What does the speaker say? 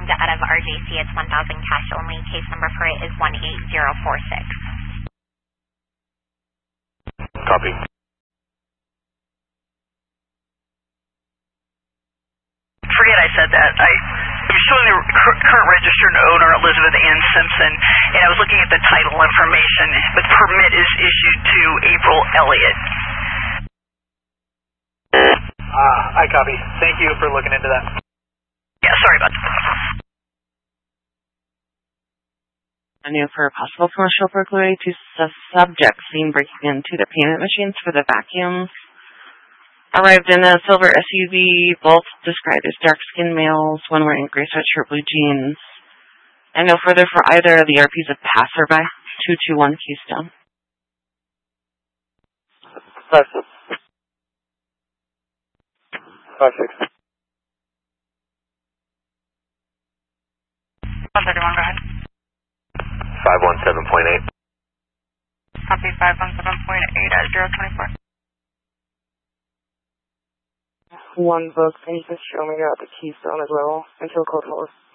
out of RJC. It's 1,000 cash only. Case number for it is 18046. Copy. Forget I said that. I'm showing the current registered owner, Elizabeth Ann Simpson, and I was looking at the title information. The permit is issued to April Elliott. I copy. Thank you for looking into that. Yeah, sorry about that. I knew for a possible commercial burglary, two subjects seen breaking into the payment machines for the vacuums. Arrived in a silver SUV, both described as dark-skinned males, one wearing gray sweatshirt, blue jeans. And no further for either of the RPs of passerby. 221 Keystone. 5-6. 131, go ahead. 517.8. Copy 517.8 at 024. One book, and you can show me out the Keystone as well until code 4.